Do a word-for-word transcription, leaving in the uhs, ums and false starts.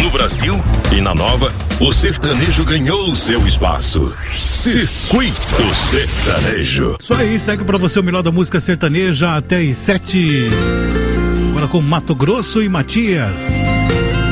no Brasil e na nova, o sertanejo ganhou seu espaço. Circuito Sertanejo. Isso aí, segue pra você o melhor da música sertaneja até às sete. Agora com Mato Grosso e Matias.